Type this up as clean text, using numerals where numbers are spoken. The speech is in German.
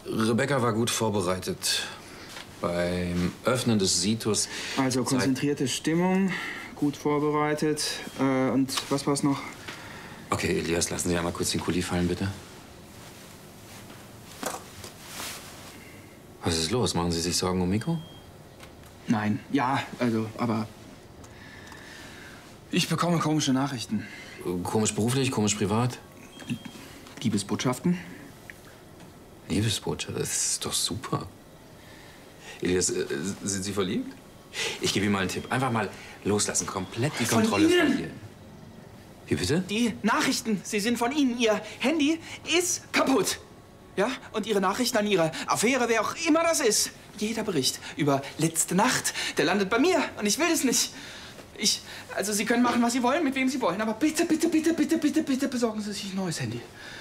Rebecca war gut vorbereitet. Beim Öffnen des Situs... Also konzentrierte Stimmung, gut vorbereitet. Und was war's noch? Okay, Elias, lassen Sie einmal kurz den Kuli fallen, bitte. Was ist los? Machen Sie sich Sorgen um Miko? Nein, ja, also, aber... Ich bekomme komische Nachrichten. Komisch beruflich, komisch privat? Liebesbotschaften. Liebesbotschaft, das ist doch super. Elias, sind Sie verliebt? Ich gebe Ihnen mal einen Tipp. Einfach mal loslassen, komplett die Kontrolle verlieren. Wie bitte? Die Nachrichten, sie sind von Ihnen. Ihr Handy ist kaputt. Ja? Und Ihre Nachrichten an Ihre Affäre, wer auch immer das ist. Jeder Bericht über letzte Nacht, der landet bei mir. Und ich will das nicht. Also Sie können machen, was Sie wollen, mit wem Sie wollen. Aber bitte, bitte, bitte, bitte, bitte, bitte besorgen Sie sich ein neues Handy.